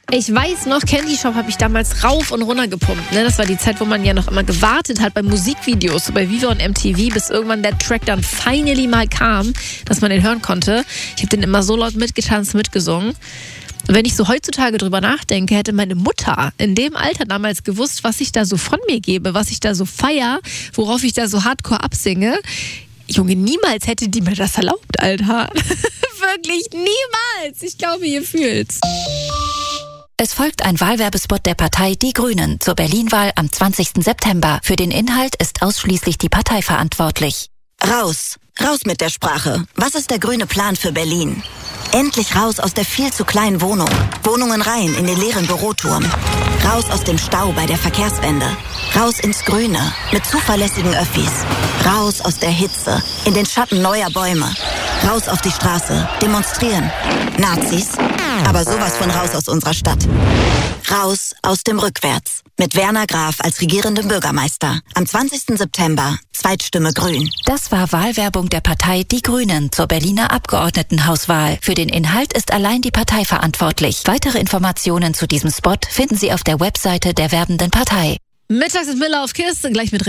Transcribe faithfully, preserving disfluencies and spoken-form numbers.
Ich weiß noch, Candy Shop habe ich damals rauf und runter gepumpt. Ne? Das war die Zeit, wo man ja noch immer gewartet hat bei Musikvideos, so bei Viva und M T V, bis irgendwann der Track dann finally mal kam, dass man den hören konnte. Ich habe den immer so laut mitgetanzt, mitgesungen. Und wenn ich so heutzutage drüber nachdenke, hätte meine Mutter in dem Alter damals gewusst, was ich da so von mir gebe, was ich da so feier, worauf ich da so hardcore absinge. Junge, niemals hätte die mir das erlaubt, Alter. Wirklich niemals. Ich glaube, ihr fühlt's. Es folgt ein Wahlwerbespot der Partei Die Grünen zur Berlin-Wahl am zwanzigsten September. Für den Inhalt ist ausschließlich die Partei verantwortlich. Raus, raus mit der Sprache. Was ist der grüne Plan für Berlin? Endlich raus aus der viel zu kleinen Wohnung. Wohnungen rein in den leeren Büroturm. Raus aus dem Stau bei der Verkehrswende. Raus ins Grüne mit zuverlässigen Öffis. Raus aus der Hitze in den Schatten neuer Bäume. Raus auf die Straße, demonstrieren. Nazis, aber sowas von raus aus unserer Stadt. Raus aus dem Rückwärts. Mit Werner Graf als regierendem Bürgermeister. Am zwanzigsten September, Zweitstimme Grün. Das war Wahlwerbung der Partei Die Grünen zur Berliner Abgeordnetenhauswahl. Für den Inhalt ist allein die Partei verantwortlich. Weitere Informationen zu diesem Spot finden Sie auf der Webseite der werbenden Partei. Mittags ist Miller auf Kiss, gleich mit